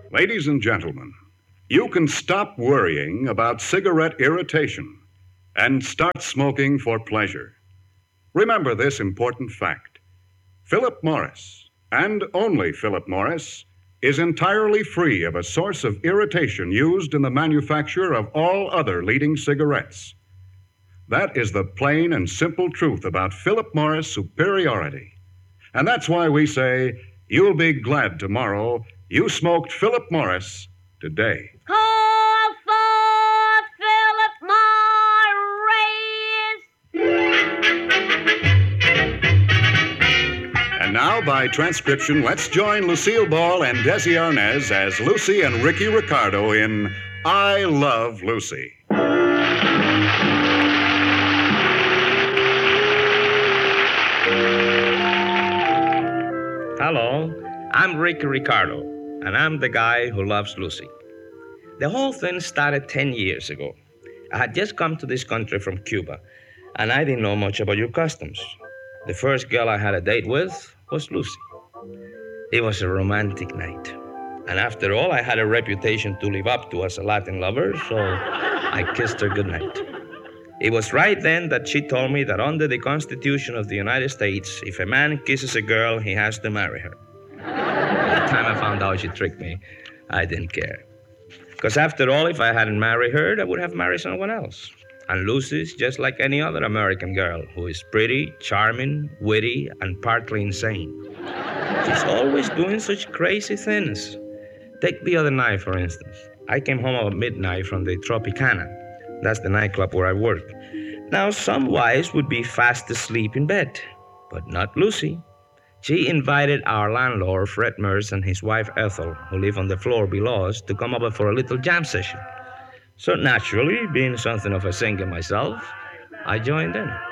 Ladies and gentlemen, you can stop worrying about cigarette irritation and start smoking for pleasure. Remember this important fact. Philip Morris, and only Philip Morris, is entirely free of a source of irritation used in the manufacture of all other leading cigarettes. That is the plain and simple truth about Philip Morris superiority. And that's why we say, you'll be glad tomorrow you smoked Philip Morris today. Call for Philip Morris! And now, by transcription, let's join Lucille Ball and Desi Arnaz as Lucy and Ricky Ricardo in I Love Lucy. Hello, I'm Ricky Ricardo, and I'm the guy who loves Lucy. The whole thing started 10 years ago. I had just come to this country from Cuba, and I didn't know much about your customs. The first girl I had a date with was Lucy. It was a romantic night, and after all, I had a reputation to live up to as a Latin lover, so I kissed her goodnight. It was right then that she told me that under the Constitution of the United States, if a man kisses a girl, he has to marry her. By the time I found out she tricked me, I didn't care. Because after all, if I hadn't married her, I would have married someone else. And Lucy's just like any other American girl who is pretty, charming, witty, and partly insane. She's always doing such crazy things. Take the other night, for instance. I came home about midnight from the Tropicana. That's the nightclub where I work. Now, some wives would be fast asleep in bed, but not Lucy. She invited our landlord, Fred Merce, and his wife, Ethel, who live on the floor below us, to come over for a little jam session. So naturally, being something of a singer myself, I joined in.